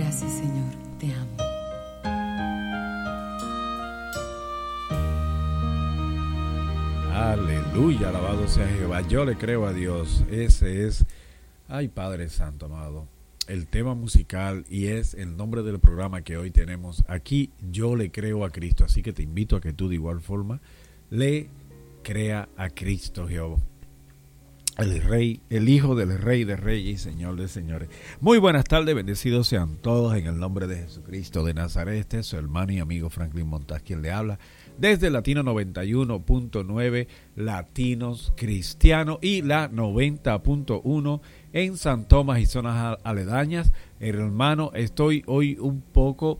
Gracias, Señor, te amo. Aleluya, alabado sea Jehová. Yo le creo a Dios. Ese es, ay Padre Santo amado, el tema musical y es el nombre del programa que hoy tenemos aquí. Yo le creo a Cristo. Así que te invito a que tú de igual forma le crea a Cristo Jehová, el Rey, el Hijo del Rey de Reyes y Señor de Señores. Muy buenas tardes, bendecidos sean todos en el nombre de Jesucristo de Nazaret. Este es su hermano y amigo Franklin Montaz quien le habla desde Latino 91.9 Latinos Cristianos y la 90.1 en San Tomás y zonas aledañas. Hermano, estoy hoy un poco,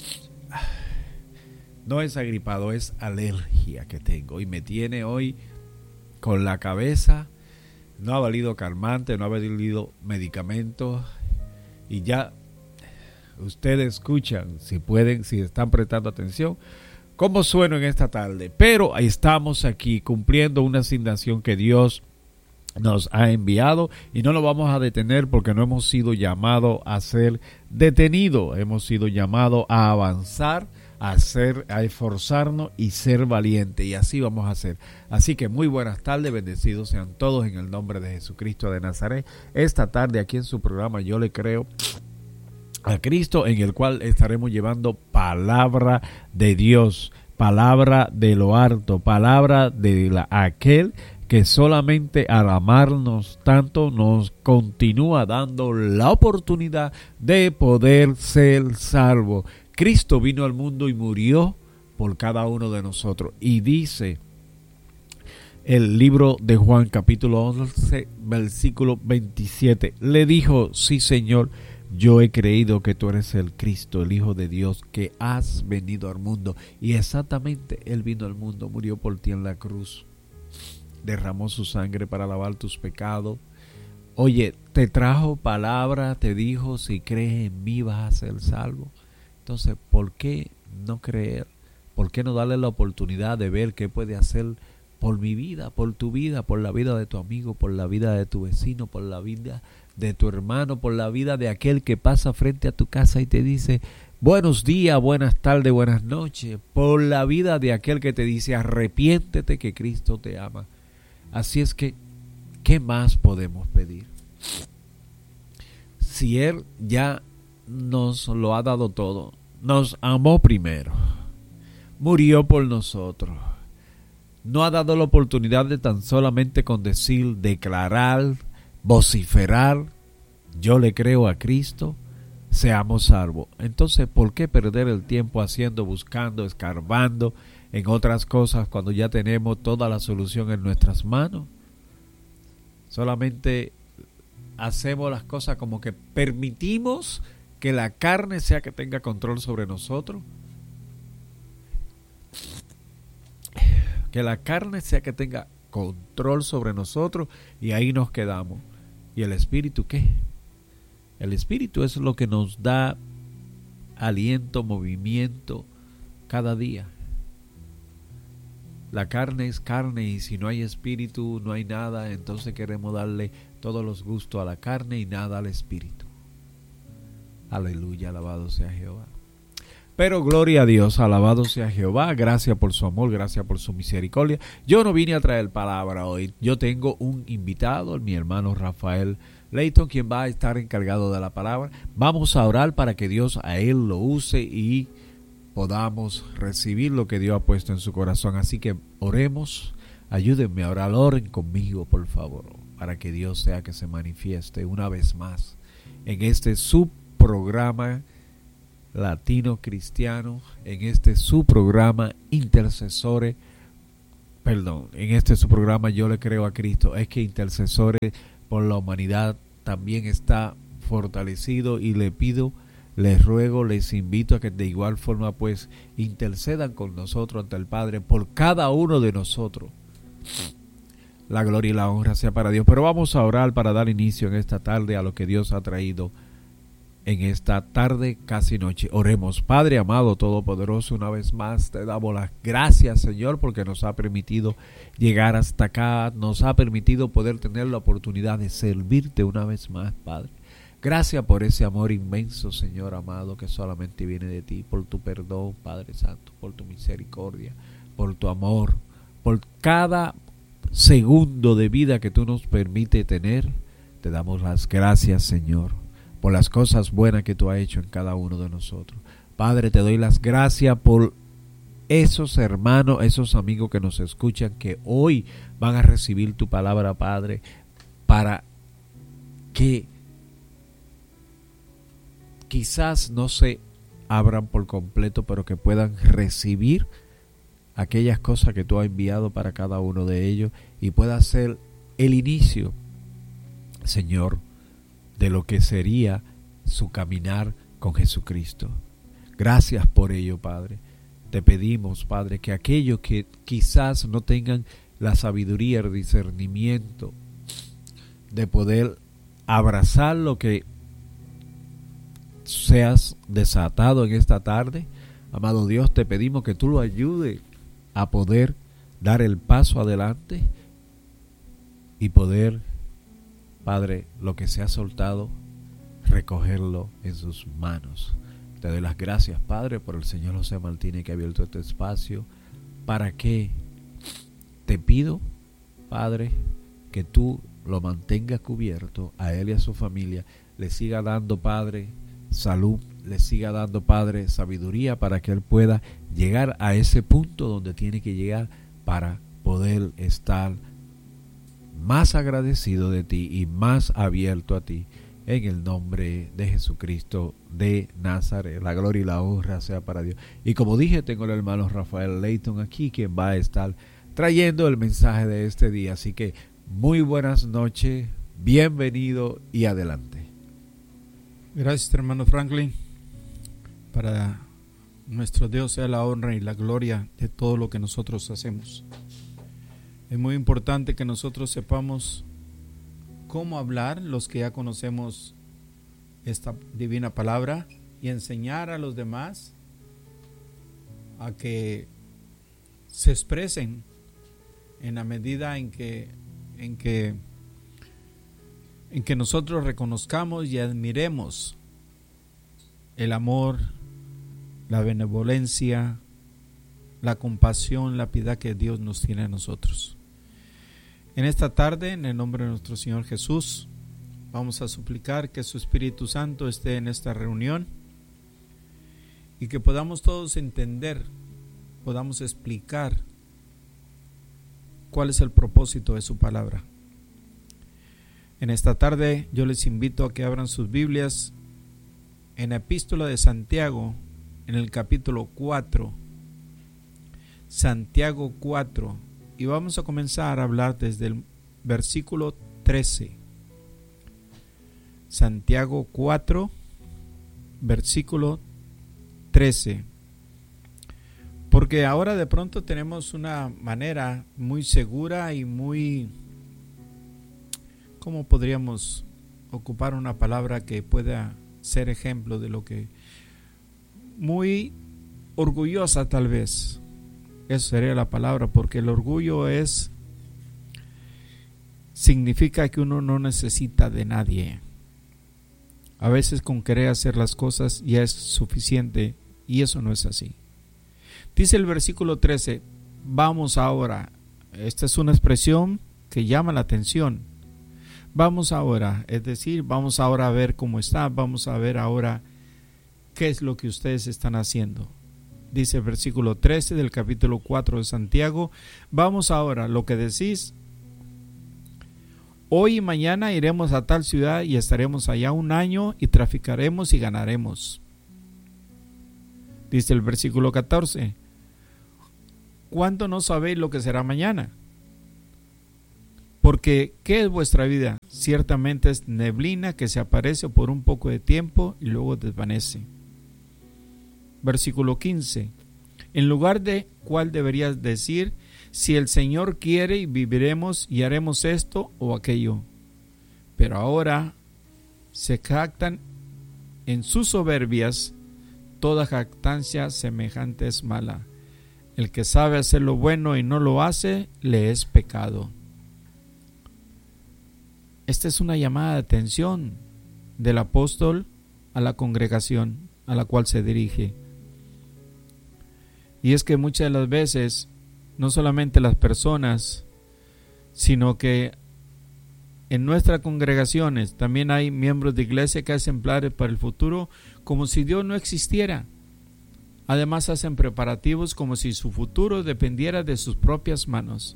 no es agripado, es alergia que tengo y me tiene hoy con la cabeza. No ha valido calmante, no ha valido medicamentos y ya ustedes escuchan, si pueden, si están prestando atención, cómo sueno en esta tarde. Pero estamos aquí cumpliendo una asignación que Dios nos ha enviado y no lo vamos a detener porque no hemos sido llamados a ser detenidos, hemos sido llamados a avanzar, a esforzarnos y ser valientes, y así vamos a hacer. Así que muy buenas tardes, bendecidos sean todos en el nombre de Jesucristo de Nazaret. Esta tarde aquí en su programa Yo le creo a Cristo, en el cual estaremos llevando palabra de Dios, palabra de lo alto, palabra de aquel que solamente al amarnos tanto nos continúa dando la oportunidad de poder ser salvo. Cristo vino al mundo y murió por cada uno de nosotros. Y dice el libro de Juan capítulo 11 versículo 27. Le dijo: sí, Señor, yo he creído que tú eres el Cristo, el Hijo de Dios, que has venido al mundo. Y exactamente Él vino al mundo, murió por ti en la cruz, derramó su sangre para lavar tus pecados. Oye, te trajo palabra, te dijo: si crees en mí vas a ser salvo. Entonces, ¿por qué no creer? ¿Por qué no darle la oportunidad de ver qué puede hacer por mi vida, por tu vida, por la vida de tu amigo, por la vida de tu vecino, por la vida de tu hermano, por la vida de aquel que pasa frente a tu casa y te dice buenos días, buenas tardes, buenas noches, por la vida de aquel que te dice arrepiéntete que Cristo te ama? Así es que, ¿qué más podemos pedir? Si Él ya nos lo ha dado todo, nos amó primero, murió por nosotros, no ha dado la oportunidad de tan solamente con decir, declarar, vociferar, yo le creo a Cristo, seamos salvos. Entonces, ¿por qué perder el tiempo haciendo, buscando, escarbando en otras cosas cuando ya tenemos toda la solución en nuestras manos? Solamente hacemos las cosas como que permitimos que la carne sea que tenga control sobre nosotros. Que la carne sea que tenga control sobre nosotros y ahí nos quedamos. ¿Y el Espíritu qué? El Espíritu es lo que nos da aliento, movimiento cada día. La carne es carne y si no hay Espíritu no hay nada. Entonces queremos darle todos los gustos a la carne y nada al Espíritu. Aleluya, alabado sea Jehová. Pero gloria a Dios, alabado sea Jehová, gracias por su amor, gracias por su misericordia. Yo no vine a traer palabra hoy, yo tengo un invitado, mi hermano Rafael Leighton, quien va a estar encargado de la palabra. Vamos a orar para que Dios a él lo use y podamos recibir lo que Dios ha puesto en su corazón. Así que oremos, ayúdenme a orar, oren conmigo por favor, para que Dios sea que se manifieste una vez más en este subprograma Latino Cristiano, en este subprograma Intercesores, en este subprograma Yo le creo a Cristo. Es que Intercesores por la humanidad también está fortalecido y le pido, les ruego, les invito a que de igual forma pues intercedan con nosotros ante el Padre por cada uno de nosotros. La gloria y la honra sea para Dios. Pero vamos a orar para dar inicio en esta tarde a lo que Dios ha traído en esta tarde, casi noche. Oremos. Padre amado, todopoderoso, una vez más te damos las gracias, Señor, porque nos ha permitido llegar hasta acá, nos ha permitido poder tener la oportunidad de servirte una vez más, Padre. Gracias por ese amor inmenso, Señor amado, que solamente viene de ti, por tu perdón, Padre Santo, por tu misericordia, por tu amor, por cada segundo de vida que tú nos permites tener. Te damos las gracias, Señor, por las cosas buenas que tú has hecho en cada uno de nosotros. Padre, te doy las gracias por esos hermanos, esos amigos que nos escuchan, que hoy van a recibir tu palabra, Padre, para que quizás no se abran por completo, pero que puedan recibir aquellas cosas que tú has enviado para cada uno de ellos y pueda ser el inicio, Señor, de lo que sería su caminar con Jesucristo. Gracias por ello, Padre. Te pedimos, Padre, que aquellos que quizás no tengan la sabiduría, el discernimiento de poder abrazar lo que seas desatado en esta tarde, amado Dios, te pedimos que tú lo ayudes a poder dar el paso adelante y poder, Padre, lo que se ha soltado, recogerlo en sus manos. Te doy las gracias, Padre, por el Señor José Martínez, que ha abierto este espacio, para que te pido, Padre, que tú lo mantengas cubierto a él y a su familia, le siga dando, Padre, salud, le siga dando, Padre, sabiduría, para que él pueda llegar a ese punto donde tiene que llegar para poder estar más agradecido de ti y más abierto a ti, en el nombre de Jesucristo de Nazaret. La gloria y la honra sea para Dios. Y como dije, tengo el hermano Rafael Leighton aquí, quien va a estar trayendo el mensaje de este día. Así que muy buenas noches, bienvenido y adelante. Gracias, hermano Franklin. Para nuestro Dios sea la honra y la gloria de todo lo que nosotros hacemos. Es muy importante que nosotros sepamos cómo hablar, los que ya conocemos esta divina palabra, y enseñar a los demás a que se expresen en la medida en que nosotros reconozcamos y admiremos el amor, la benevolencia, la compasión, la piedad que Dios nos tiene a nosotros. En esta tarde, en el nombre de nuestro Señor Jesús, vamos a suplicar que su Espíritu Santo esté en esta reunión y que podamos todos entender, podamos explicar cuál es el propósito de su palabra. En esta tarde yo les invito a que abran sus Biblias en la Epístola de Santiago, en el capítulo 4, Santiago 4, y vamos a comenzar a hablar desde el versículo 13. Santiago 4, versículo 13. Porque ahora de pronto tenemos una manera muy segura y muy, ¿cómo podríamos ocupar una palabra que pueda ser ejemplo de lo que? Muy orgullosa, tal vez. Eso sería la palabra, porque el orgullo significa que uno no necesita de nadie. A veces con querer hacer las cosas ya es suficiente, y eso no es así. Dice el versículo 13, vamos ahora. Esta es una expresión que llama la atención. Vamos ahora, es decir, vamos ahora a ver cómo está, vamos a ver ahora qué es lo que ustedes están haciendo. Dice el versículo 13 del capítulo 4 de Santiago, vamos ahora, lo que decís, hoy y mañana iremos a tal ciudad y estaremos allá un año y traficaremos y ganaremos. Dice el versículo 14, ¿cuánto no sabéis lo que será mañana? Porque ¿qué es vuestra vida? Ciertamente es neblina que se aparece por un poco de tiempo y luego desvanece. Versículo 15. En lugar de cuál deberías decir, si el Señor quiere y viviremos y haremos esto o aquello. Pero ahora se jactan en sus soberbias, toda jactancia semejante es mala. El que sabe hacer lo bueno y no lo hace, le es pecado. Esta es una llamada de atención del apóstol a la congregación a la cual se dirige. Y es que muchas de las veces, no solamente las personas, sino que en nuestras congregaciones también hay miembros de iglesia que hacen planes para el futuro como si Dios no existiera. Además hacen preparativos como si su futuro dependiera de sus propias manos.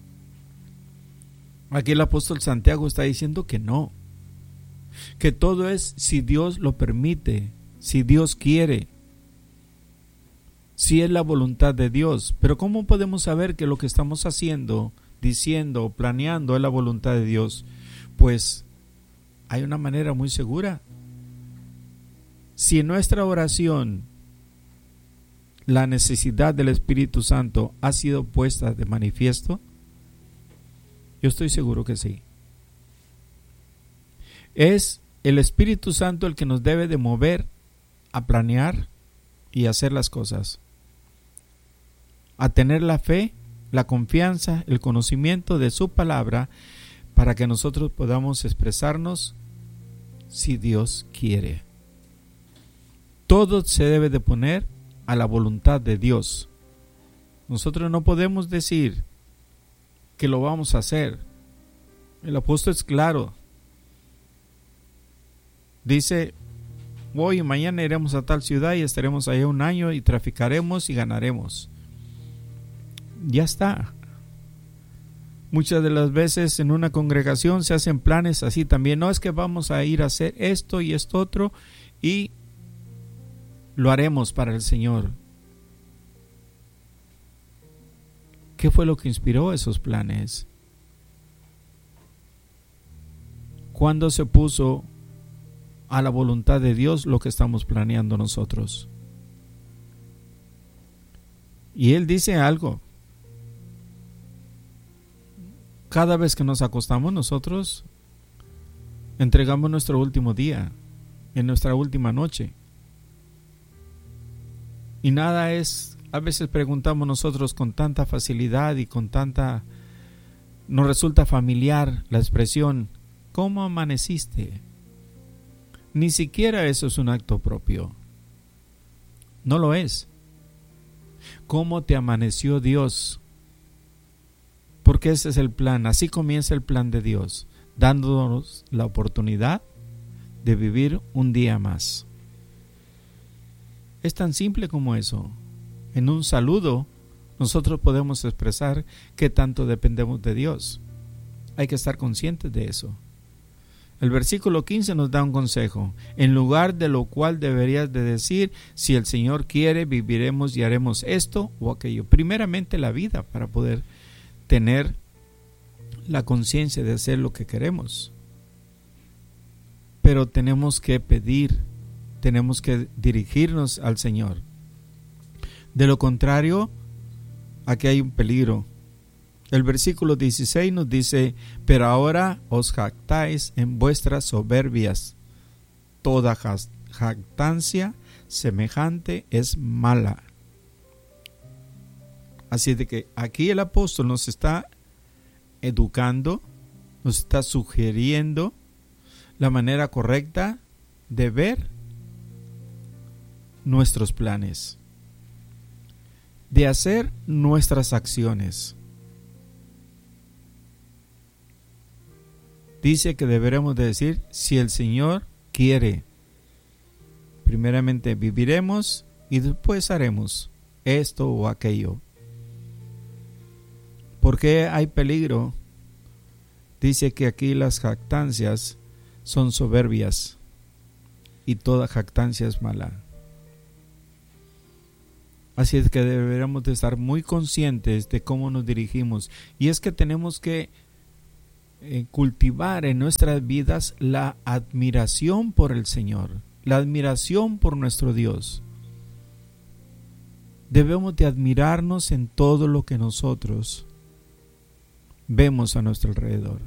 Aquí el apóstol Santiago está diciendo que no, que todo es si Dios lo permite, si Dios quiere, si es la voluntad de Dios. Pero ¿cómo podemos saber que lo que estamos haciendo, diciendo o planeando es la voluntad de Dios? Pues hay una manera muy segura. Si en nuestra oración la necesidad del Espíritu Santo ha sido puesta de manifiesto, yo estoy seguro que sí. Es el Espíritu Santo el que nos debe de mover a planear y hacer las cosas, a tener la fe, la confianza, el conocimiento de su palabra, para que nosotros podamos expresarnos si Dios quiere. Todo se debe de poner a la voluntad de Dios. Nosotros no podemos decir que lo vamos a hacer. El apóstol es claro. Dice, hoy y mañana iremos a tal ciudad y estaremos allá un año y traficaremos y ganaremos. Ya está. Muchas de las veces en una congregación se hacen planes así también. No es que vamos a ir a hacer esto y esto otro y lo haremos para el Señor. ¿Qué fue lo que inspiró esos planes? ¿Cuándo se puso a la voluntad de Dios lo que estamos planeando nosotros? Y Él dice algo. Cada vez que nos acostamos nosotros entregamos nuestro último día, en nuestra última noche. Y nada es, a veces preguntamos nosotros con tanta facilidad y con tanta, nos resulta familiar la expresión, ¿cómo amaneciste? Ni siquiera eso es un acto propio. No lo es. ¿Cómo te amaneció Dios? Porque ese es el plan, así comienza el plan de Dios, dándonos la oportunidad de vivir un día más. Es tan simple como eso. En un saludo nosotros podemos expresar qué tanto dependemos de Dios. Hay que estar conscientes de eso. El versículo 15 nos da un consejo. En lugar de lo cual deberías de decir, si el Señor quiere, viviremos y haremos esto o aquello. Primeramente la vida, para poder tener la conciencia de hacer lo que queremos. Pero tenemos que pedir, tenemos que dirigirnos al Señor. De lo contrario, aquí hay un peligro. El versículo 16 nos dice, pero ahora os jactáis en vuestras soberbias. Toda jactancia semejante es mala. Así de que aquí el apóstol nos está educando, nos está sugiriendo la manera correcta de ver nuestros planes, de hacer nuestras acciones. Dice que deberemos de decir, si el Señor quiere, primeramente viviremos y después haremos esto o aquello. ¿Por qué hay peligro? Dice que aquí las jactancias son soberbias y toda jactancia es mala. Así es que deberíamos de estar muy conscientes de cómo nos dirigimos. Y es que tenemos que cultivar en nuestras vidas la admiración por el Señor, la admiración por nuestro Dios. Debemos de admirarnos en todo lo que nosotros vemos a nuestro alrededor,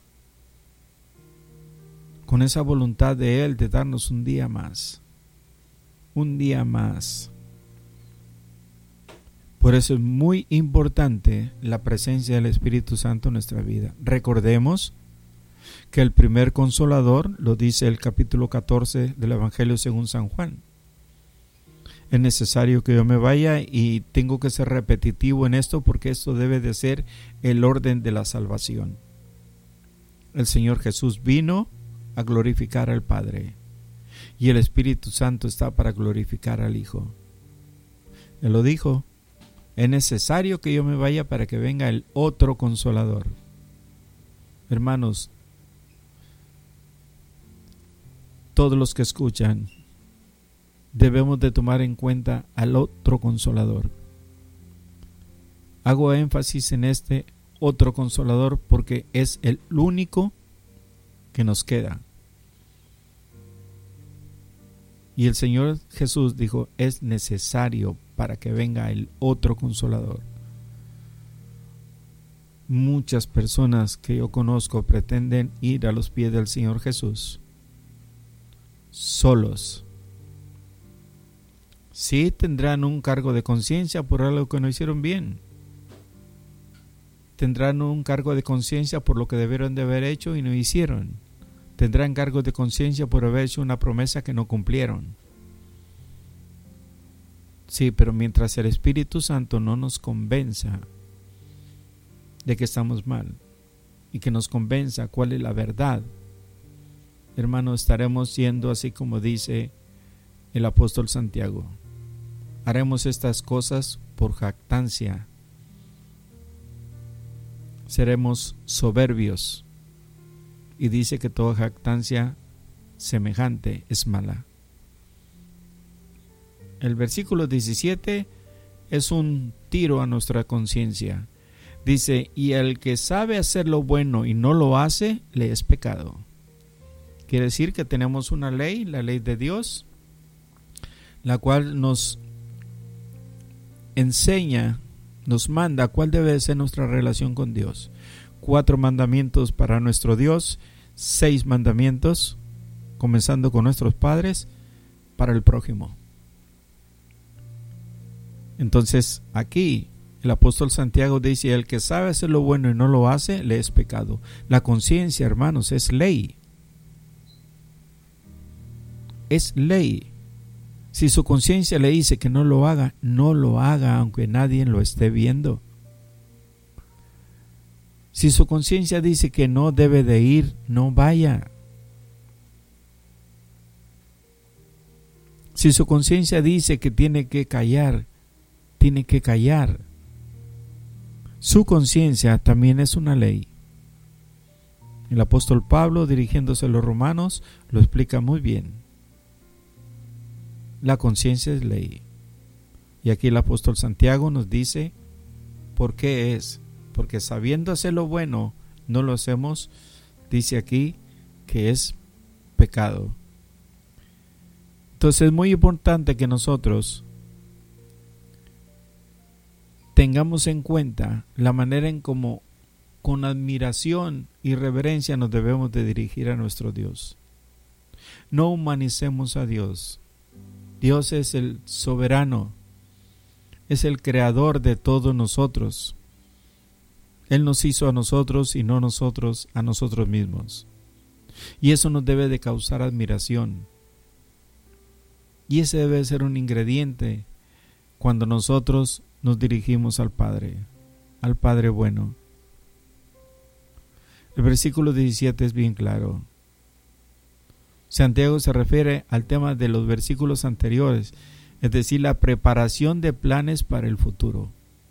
con esa voluntad de Él de darnos un día más, un día más. Por eso es muy importante la presencia del Espíritu Santo en nuestra vida. Recordemos Que el primer consolador lo dice el capítulo 14 del Evangelio según San Juan. Es necesario que yo me vaya y tengo que ser repetitivo en esto porque esto debe de ser el orden de la salvación. El Señor Jesús vino a glorificar al Padre y el Espíritu Santo está para glorificar al Hijo. Él lo dijo, es necesario que yo me vaya para que venga el otro consolador. Hermanos, todos los que escuchan, debemos de tomar en cuenta al otro consolador. Hago énfasis en este otro consolador porque es el único que nos queda. Y el Señor Jesús dijo, es necesario para que venga el otro consolador. Muchas personas que yo conozco pretenden ir a los pies del Señor Jesús solos. Sí tendrán un cargo de conciencia por algo que no hicieron bien. Tendrán un cargo de conciencia por lo que debieron de haber hecho y no hicieron. Tendrán cargo de conciencia por haber hecho una promesa que no cumplieron. Sí, pero mientras el Espíritu Santo no nos convenza de que estamos mal y que nos convenza cuál es la verdad, hermanos, estaremos siendo así como dice el apóstol Santiago. Haremos estas cosas por jactancia. Seremos soberbios. Y dice que toda jactancia semejante es mala. El versículo 17 es un tiro a nuestra conciencia. Dice, y el que sabe hacer lo bueno y no lo hace, le es pecado. Quiere decir que tenemos una ley, la ley de Dios, la cual nos enseña, nos manda cuál debe ser nuestra relación con Dios. 4 mandamientos para nuestro Dios, 6 mandamientos, comenzando con nuestros padres, para el prójimo. Entonces aquí el apóstol Santiago dice, el que sabe hacer lo bueno y no lo hace, le es pecado. La conciencia, hermanos, es ley. Es ley. Si su conciencia le dice que no lo haga, no lo haga aunque nadie lo esté viendo. Si su conciencia dice que no debe de ir, no vaya. Si su conciencia dice que tiene que callar, tiene que callar. Su conciencia también es una ley. El apóstol Pablo, dirigiéndose a los romanos, lo explica muy bien. La conciencia es ley. Y aquí el apóstol Santiago nos dice por qué es. Porque sabiendo hacer lo bueno, no lo hacemos, dice aquí que es pecado. Entonces es muy importante que nosotros tengamos en cuenta la manera en cómo con admiración y reverencia nos debemos de dirigir a nuestro Dios. No humanicemos a Dios. Dios es el soberano, es el creador de todos nosotros. Él nos hizo a nosotros y no nosotros a nosotros mismos. Y eso nos debe de causar admiración. Y ese debe ser un ingrediente cuando nosotros nos dirigimos al Padre bueno. El versículo 17 es bien claro. Santiago se refiere al tema de los versículos anteriores, es decir, la preparación de planes para el futuro.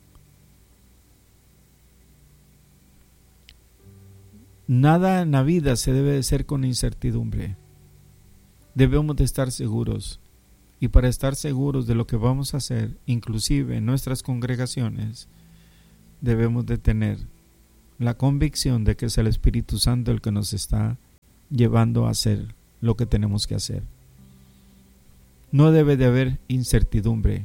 Nada en la vida se debe de hacer con incertidumbre. Debemos de estar seguros. Y para estar seguros de lo que vamos a hacer, inclusive en nuestras congregaciones, debemos de tener la convicción de que es el Espíritu Santo el que nos está llevando a hacer lo que tenemos que hacer. No debe de haber incertidumbre,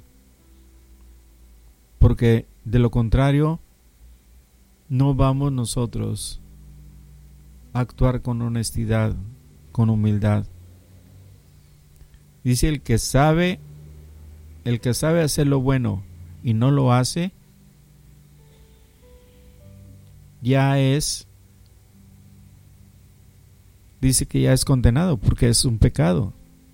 porque de lo contrario, no vamos nosotros a actuar con honestidad, con humildad. Dice el que sabe hacer lo bueno y no lo hace, ya es dice que ya es condenado porque es un pecado.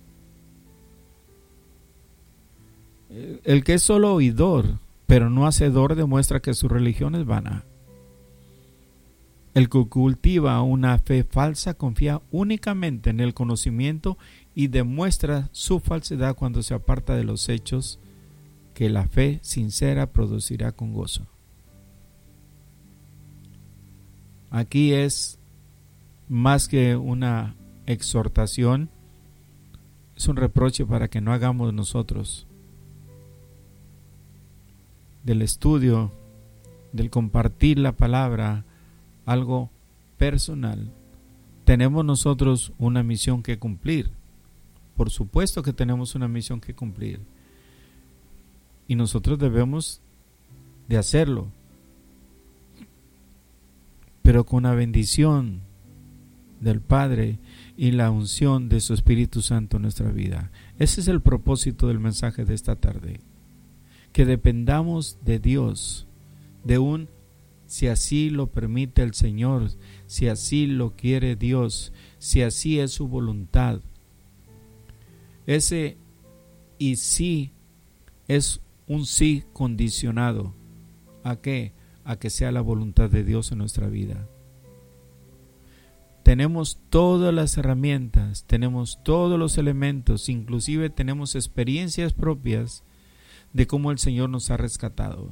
El que es solo oidor, pero no hacedor, demuestra que su religión es vana. El que cultiva una fe falsa confía únicamente en el conocimiento y demuestra su falsedad cuando se aparta de los hechos que la fe sincera producirá con gozo. Aquí es más que una exhortación, es un reproche para que no hagamos nosotros del estudio, del compartir la palabra, algo personal. Tenemos nosotros una misión que cumplir. Por supuesto que tenemos una misión que cumplir. Y nosotros debemos de hacerlo. Pero con la bendición del Padre y la unción de su Espíritu Santo en nuestra vida. Ese es el propósito del mensaje de esta tarde. Que dependamos de Dios, de un si así lo permite el Señor, si así lo quiere Dios, si así es su voluntad. Ese y sí es un sí condicionado. ¿A qué? A que sea la voluntad de Dios en nuestra vida. Tenemos todas las herramientas, tenemos todos los elementos, inclusive tenemos experiencias propias de cómo el Señor nos ha rescatado.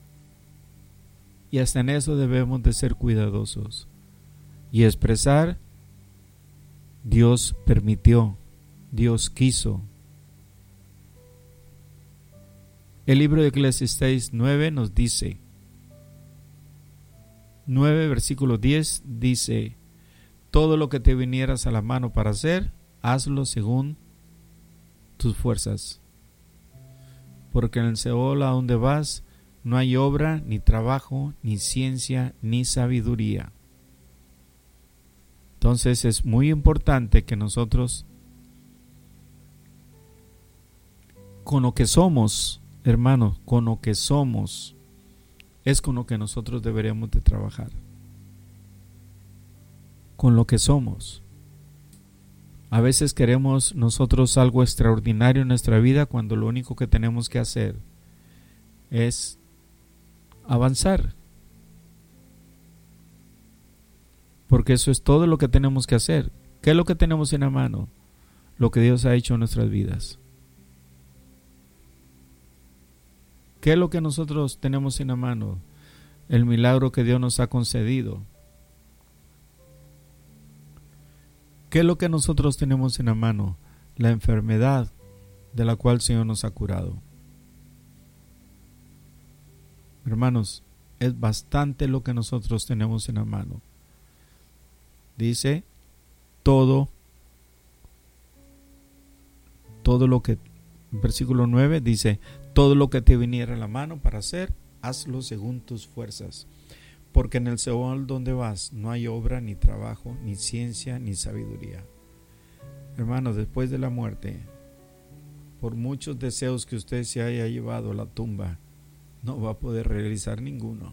Y hasta en eso debemos de ser cuidadosos y expresar: Dios permitió, Dios quiso. El libro de Eclesiastés 9 nos dice, 9 versículo 10 dice: todo lo que te vinieras a la mano para hacer, hazlo según tus fuerzas. Porque en el Seol a donde vas no hay obra, ni trabajo, ni ciencia, ni sabiduría. Entonces es muy importante que nosotros, con lo que somos, hermanos, con lo que somos, es con lo que nosotros deberíamos de trabajar. Con lo que somos. A veces queremos nosotros algo extraordinario en nuestra vida cuando lo único que tenemos que hacer es avanzar. Porque eso es todo lo que tenemos que hacer. ¿Qué es lo que tenemos en la mano? Lo que Dios ha hecho en nuestras vidas. ¿Qué es lo que nosotros tenemos en la mano? El milagro que Dios nos ha concedido. ¿Qué es lo que nosotros tenemos en la mano? La enfermedad de la cual el Señor nos ha curado. Hermanos, es bastante lo que nosotros tenemos en la mano. Dice, todo lo que, versículo 9 dice, todo lo que te viniera a la mano para hacer, hazlo según tus fuerzas. Porque en el Seol donde vas no hay obra, ni trabajo, ni ciencia, ni sabiduría. Hermanos, después de la muerte, por muchos deseos que usted se haya llevado a la tumba, no va a poder realizar ninguno.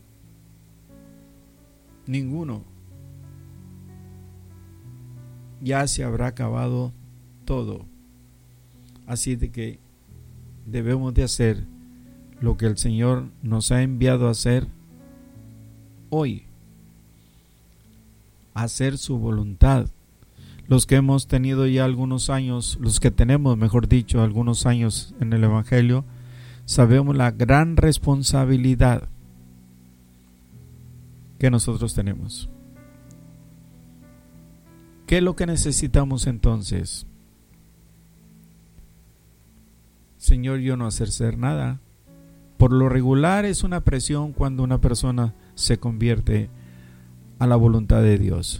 Ninguno. Ya se habrá acabado todo. Así de que debemos de hacer lo que el Señor nos ha enviado a hacer hoy, hacer su voluntad. Los que hemos tenido ya algunos años, los que tenemos, mejor dicho, algunos años en el Evangelio, sabemos la gran responsabilidad que nosotros tenemos. ¿Qué es lo que necesitamos entonces? Señor, yo no hacer nada. Por lo regular es una presión cuando una persona se convierte a la voluntad de Dios.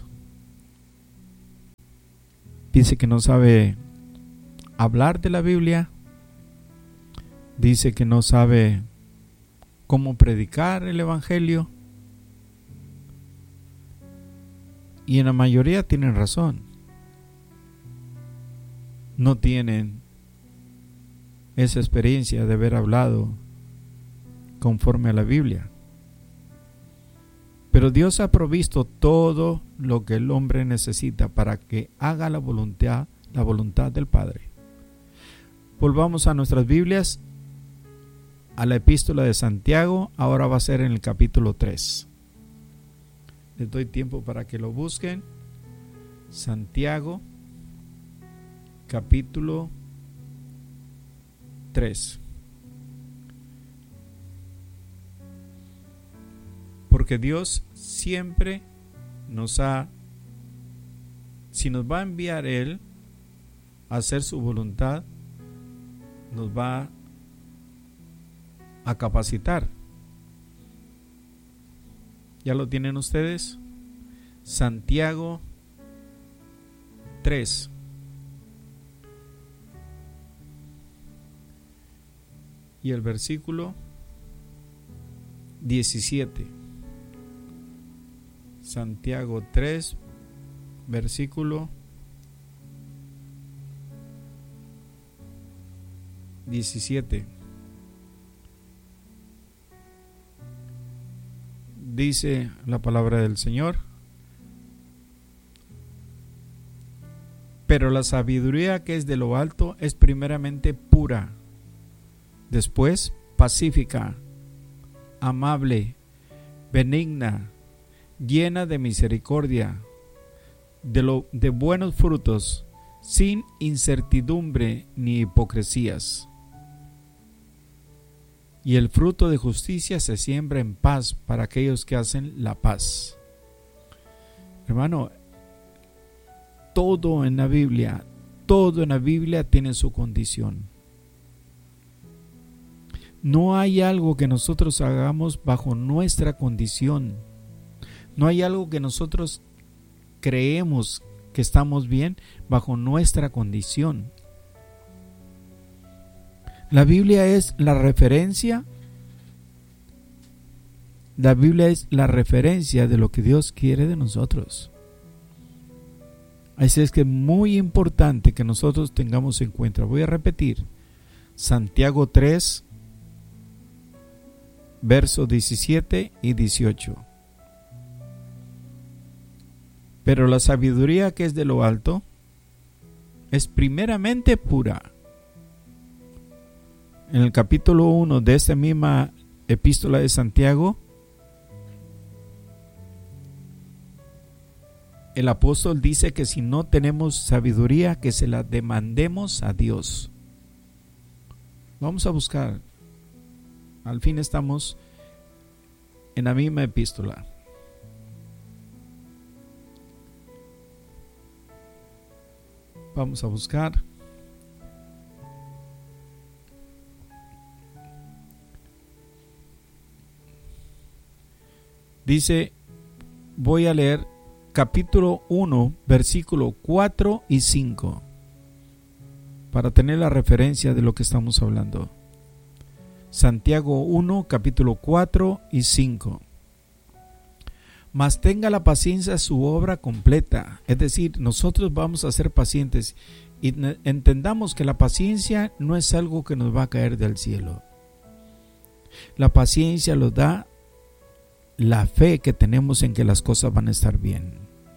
Dice que no sabe hablar de la Biblia. Dice que no sabe cómo predicar el Evangelio. Y en la mayoría tienen razón. No tienen esa experiencia de haber hablado conforme a la Biblia. Pero Dios ha provisto todo lo que el hombre necesita para que haga la voluntad del Padre. Volvamos a nuestras Biblias, a la epístola de Santiago. Ahora va a ser en el capítulo 3. Les doy tiempo para que lo busquen. Santiago, capítulo 3. Porque Dios siempre si nos va a enviar Él a hacer su voluntad, nos va a capacitar. ¿Ya lo tienen ustedes? Santiago 3. Y el versículo 17. Santiago 3, versículo 17. Dice la palabra del Señor: pero la sabiduría que es de lo alto es primeramente pura, después pacífica, amable, benigna, llena de misericordia, de buenos frutos, sin incertidumbre ni hipocresías. Y el fruto de justicia se siembra en paz para aquellos que hacen la paz. Hermano, todo en la Biblia tiene su condición. No hay algo que nosotros hagamos bajo nuestra condición. No hay algo que nosotros creemos que estamos bien bajo nuestra condición. La Biblia es la referencia. La Biblia es la referencia de lo que Dios quiere de nosotros. Así es que es muy importante que nosotros tengamos en cuenta. Voy a repetir. Santiago 3, versos 17 y 18. Pero la sabiduría que es de lo alto es primeramente pura. En el capítulo 1 de esta misma epístola de Santiago, el apóstol dice que si no tenemos sabiduría, que se la demandemos a Dios. Vamos a buscar. Al fin estamos en la misma epístola. Vamos a buscar. Dice, voy a leer capítulo 1, versículo 4 y 5, para tener la referencia de lo que estamos hablando. Santiago 1, capítulo 4 y 5. Mas tenga la paciencia su obra completa. Es decir, nosotros vamos a ser pacientes y entendamos que la paciencia no es algo que nos va a caer del cielo. La paciencia nos da la fe que tenemos en que las cosas van a estar bien.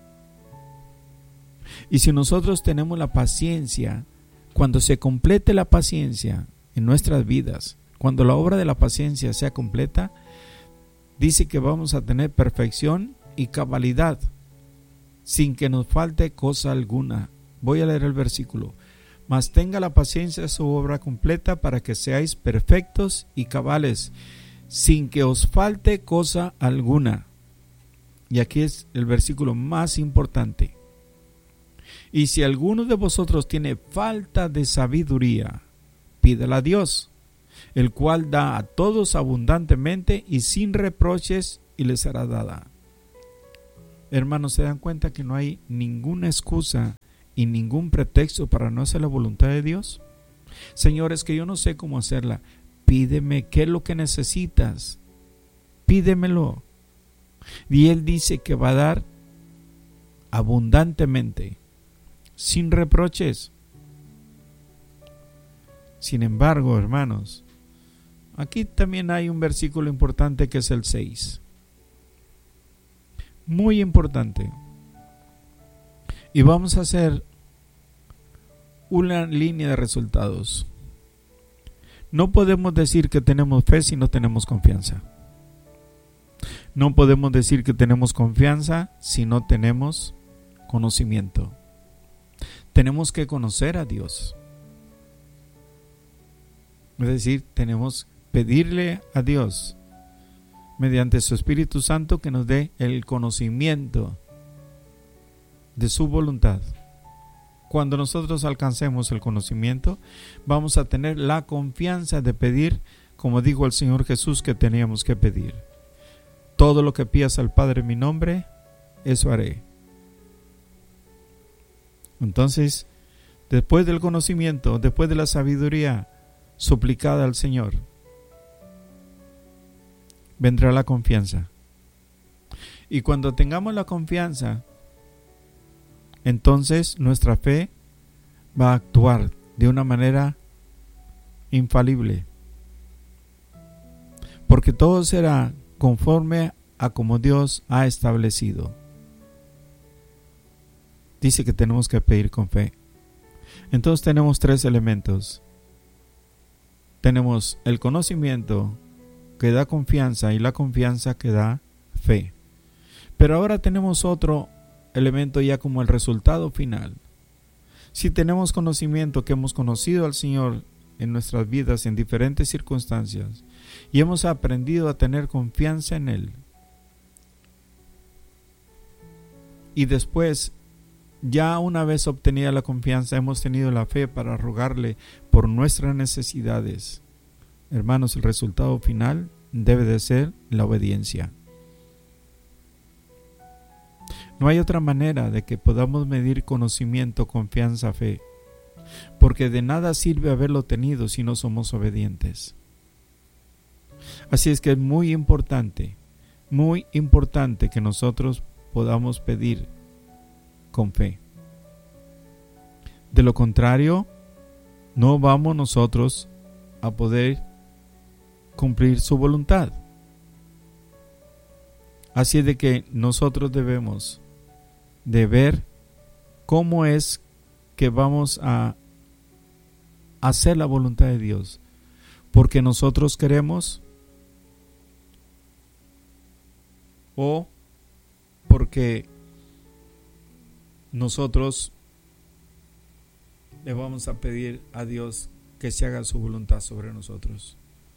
Y si nosotros tenemos la paciencia, cuando se complete la paciencia en nuestras vidas, cuando la obra de la paciencia sea completa, dice que vamos a tener perfección y cabalidad, sin que nos falte cosa alguna. Voy a leer el versículo. Mas tenga la paciencia su obra completa para que seáis perfectos y cabales, sin que os falte cosa alguna. Y aquí es el versículo más importante. Y si alguno de vosotros tiene falta de sabiduría, pídala a Dios, el cual da a todos abundantemente y sin reproches, y les será dada. Hermanos, ¿se dan cuenta que no hay ninguna excusa y ningún pretexto para no hacer la voluntad de Dios? Señores, que yo no sé cómo hacerla. Pídeme qué es lo que necesitas. Pídemelo. Y Él dice que va a dar abundantemente, sin reproches. Sin embargo, hermanos, aquí también hay un versículo importante que es el 6. Muy importante. Y vamos a hacer una línea de resultados. No podemos decir que tenemos fe si no tenemos confianza. No podemos decir que tenemos confianza si no tenemos conocimiento. Tenemos que conocer a Dios. Es decir, tenemos que pedirle a Dios mediante su Espíritu Santo que nos dé el conocimiento de su voluntad. Cuando nosotros alcancemos el conocimiento, vamos a tener la confianza de pedir, como dijo el Señor Jesús que teníamos que pedir. Todo lo que pidas al Padre en mi nombre, eso haré. Entonces, después del conocimiento, después de la sabiduría suplicada al Señor, vendrá la confianza. Y cuando tengamos la confianza, entonces nuestra fe va a actuar de una manera infalible. Porque todo será conforme a como Dios ha establecido. Dice que tenemos que pedir con fe. Entonces tenemos tres elementos. Tenemos el conocimiento que da confianza y la confianza que da fe. Pero ahora tenemos otro elemento ya como el resultado final. Si tenemos conocimiento que hemos conocido al Señor en nuestras vidas en diferentes circunstancias y hemos aprendido a tener confianza en Él, y después, ya una vez obtenida la confianza, hemos tenido la fe para rogarle por nuestras necesidades, hermanos, el resultado final debe de ser la obediencia. No hay otra manera de que podamos medir conocimiento, confianza, fe, porque de nada sirve haberlo tenido si no somos obedientes. Así es que es muy importante que nosotros podamos pedir con fe. De lo contrario, no vamos nosotros a poder cumplir su voluntad. Así es de que nosotros debemos de ver cómo es que vamos a hacer la voluntad de Dios, porque nosotros queremos o porque nosotros le vamos a pedir a Dios que se haga su voluntad sobre nosotros.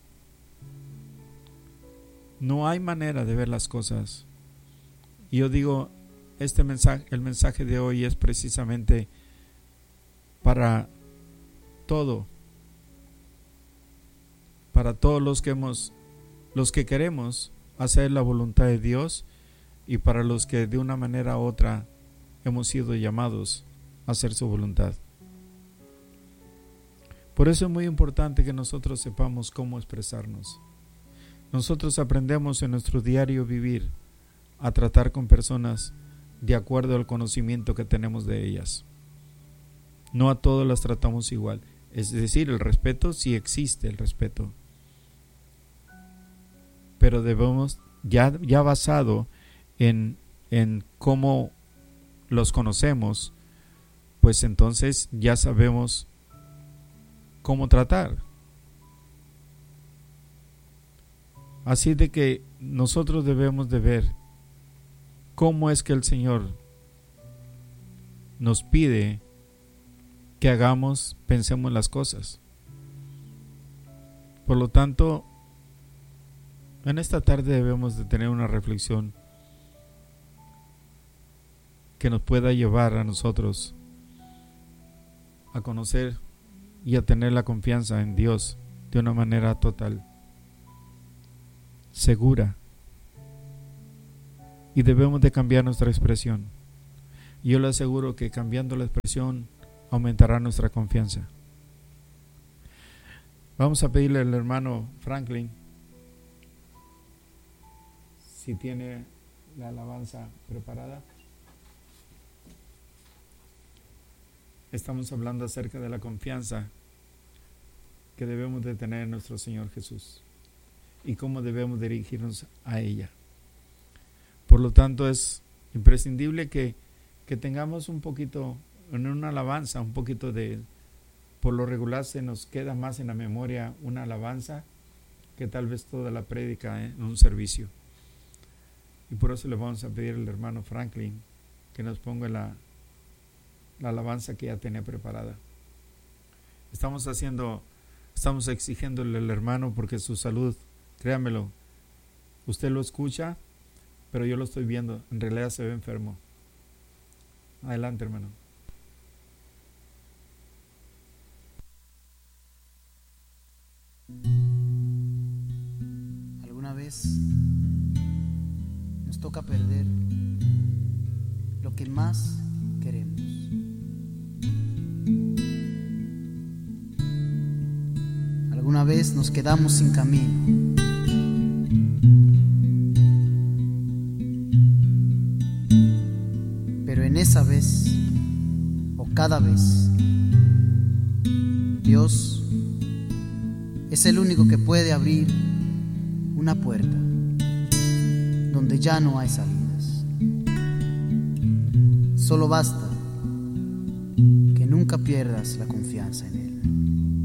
No hay manera de ver las cosas. Y yo digo, el mensaje de hoy es precisamente para todos los que queremos hacer la voluntad de Dios, y para los que de una manera u otra hemos sido llamados a hacer su voluntad. Por eso es muy importante que nosotros sepamos cómo expresarnos. Nosotros aprendemos en nuestro diario vivir a tratar con personas de acuerdo al conocimiento que tenemos de ellas. No a todos las tratamos igual. Es decir, el respeto, sí existe el respeto. Pero debemos, ya basado en cómo los conocemos, pues entonces ya sabemos cómo tratar. Así de que nosotros debemos de ver cómo es que el Señor nos pide que hagamos, pensemos las cosas. Por lo tanto, en esta tarde debemos de tener una reflexión que nos pueda llevar a nosotros a conocer y a tener la confianza en Dios de una manera total, segura. Y debemos de cambiar nuestra expresión. Yo le aseguro que cambiando la expresión aumentará nuestra confianza. Vamos a pedirle al hermano Franklin si tiene la alabanza preparada. Estamos hablando acerca de la confianza que debemos de tener en nuestro Señor Jesús y cómo debemos dirigirnos a ella. Por lo tanto, es imprescindible que que tengamos un poquito, en una alabanza, un poquito de, por lo regular se nos queda más en la memoria una alabanza que tal vez toda la prédica en un servicio. Y por eso le vamos a pedir al hermano Franklin que nos ponga la alabanza que ya tenía preparada. Estamos exigiéndole al hermano porque su salud, créamelo, usted lo escucha, pero yo lo estoy viendo, en realidad se ve enfermo. Adelante, hermano. Alguna vez nos toca perder lo que más queremos. Alguna vez nos quedamos sin camino. Pero en esa vez, o cada vez, Dios es el único que puede abrir una puerta donde ya no hay salidas. Solo basta que nunca pierdas la confianza en Él.